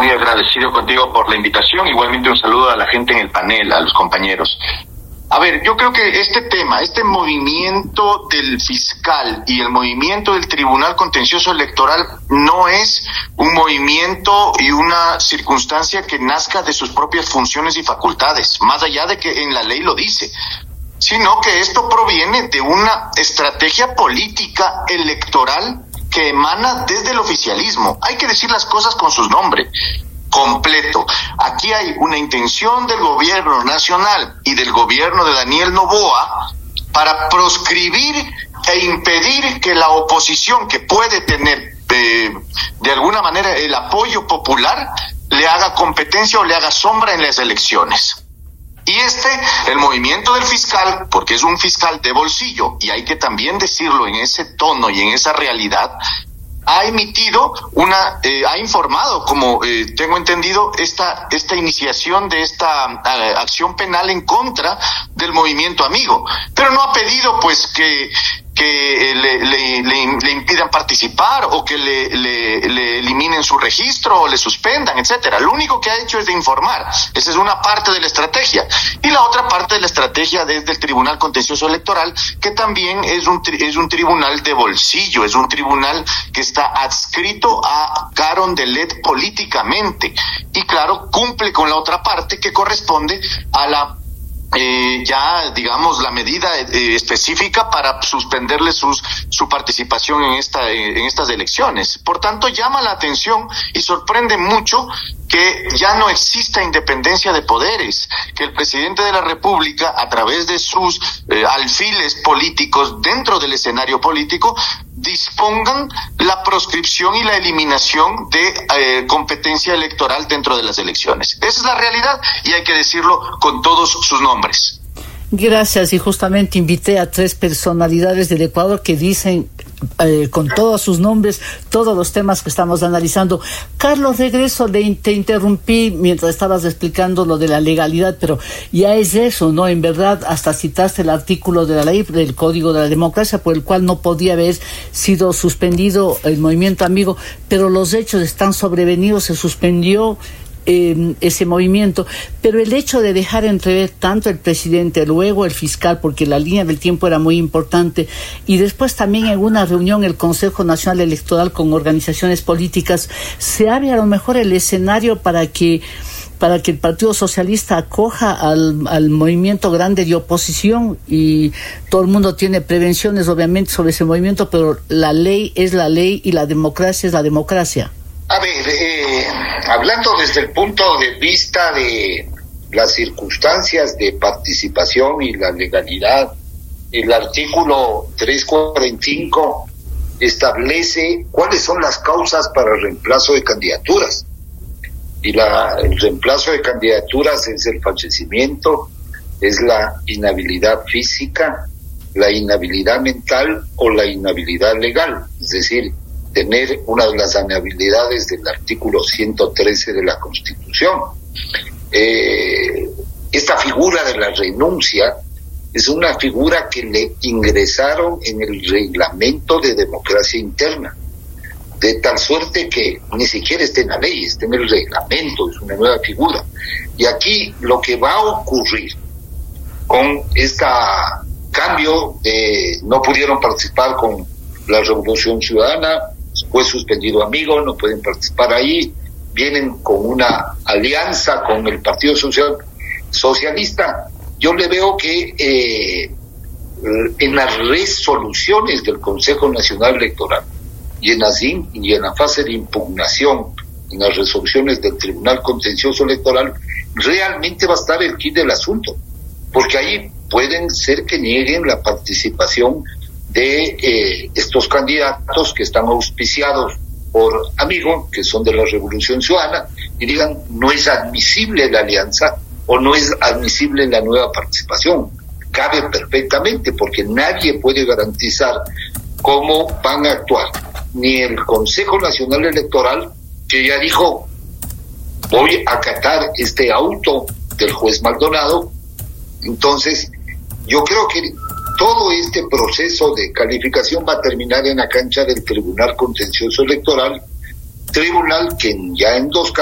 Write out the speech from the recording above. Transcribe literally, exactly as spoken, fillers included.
muy agradecido contigo por la invitación. Igualmente un saludo a la gente en el panel, a los compañeros. A ver, yo creo que este tema, este movimiento del fiscal y el movimiento del Tribunal Contencioso Electoral no es un movimiento y una circunstancia que nazca de sus propias funciones y facultades, más allá de que en la ley lo dice, sino que esto proviene de una estrategia política electoral que emana desde el oficialismo. Hay que decir las cosas con sus nombres. Completo. Aquí hay una intención del gobierno nacional y del gobierno de Daniel Noboa para proscribir e impedir que la oposición, que puede tener eh, de alguna manera el apoyo popular, le haga competencia o le haga sombra en las elecciones. Y este, el movimiento del fiscal, porque es un fiscal de bolsillo, y hay que también decirlo en ese tono y en esa realidad, ha emitido una, eh, ha informado, como eh, tengo entendido, esta esta iniciación de esta uh, acción penal en contra del movimiento amigo, pero no ha pedido pues que que le, le, le, le impidan participar o que le, le, le eliminen su registro o le suspendan, etcétera. Lo único que ha hecho es de informar. Esa es una parte de la estrategia. Y la otra parte de la estrategia desde el Tribunal Contencioso Electoral, que también es un, es un tribunal de bolsillo, es un tribunal que está adscrito a Carondelet políticamente. Y claro, cumple con la otra parte que corresponde a la Eh, ya digamos la medida eh, específica para suspenderle sus su participación en esta eh, en estas elecciones. Por tanto, llama la atención y sorprende mucho que ya no exista independencia de poderes, que el presidente de la República, a través de sus eh, alfiles políticos dentro del escenario político, dispongan la proscripción y la eliminación de eh, competencia electoral dentro de las elecciones. Esa es la realidad y hay que decirlo con todos sus nombres. Gracias, y justamente invité a tres personalidades del Ecuador que dicen eh, con todos sus nombres todos los temas que estamos analizando. Carlos, regreso, de, te interrumpí mientras estabas explicando lo de la legalidad, pero ya es eso, ¿no? En verdad, hasta citaste el artículo de la ley del Código de la Democracia por el cual no podía haber sido suspendido el movimiento amigo, pero los hechos están sobrevenidos, se suspendió Eh, ese movimiento, pero el hecho de dejar entrever tanto el presidente, luego el fiscal, porque la línea del tiempo era muy importante, y después también en una reunión el Consejo Nacional Electoral con organizaciones políticas, se abre a lo mejor el escenario para que para que el Partido Socialista acoja al, al movimiento grande de oposición, y todo el mundo tiene prevenciones obviamente sobre ese movimiento, pero la ley es la ley y la democracia es la democracia. A ver, eh, hablando desde el punto de vista de las circunstancias de participación y la legalidad, el artículo trescientos cuarenta y cinco establece cuáles son las causas para el reemplazo de candidaturas. Y la, el reemplazo de candidaturas es el fallecimiento, es la inhabilidad física, la inhabilidad mental o la inhabilidad legal, es decir, tener una de las inhabilidades del artículo ciento trece de la Constitución. Eh, esta figura de la renuncia es una figura que le ingresaron en el reglamento de democracia interna, de tal suerte que ni siquiera está en la ley, está en el reglamento, es una nueva figura. Y aquí lo que va a ocurrir con este cambio de no pudieron participar con la Revolución Ciudadana, fue suspendido amigo, no pueden participar ahí, vienen con una alianza con el Partido Social, Socialista. Yo le veo que eh, en las resoluciones del Consejo Nacional Electoral y en, las in, y en la fase de impugnación, en las resoluciones del Tribunal Contencioso Electoral, realmente va a estar el quid del asunto, porque ahí pueden ser que nieguen la participación de eh, estos candidatos que están auspiciados por Amigo, que son de la Revolución Ciudadana, y digan no es admisible la alianza o no es admisible la nueva participación. Cabe perfectamente, porque nadie puede garantizar cómo van a actuar, ni el Consejo Nacional Electoral, que ya dijo voy a acatar este auto del juez Maldonado. Entonces yo creo que todo este proceso de calificación va a terminar en la cancha del Tribunal Contencioso Electoral, tribunal que ya en dos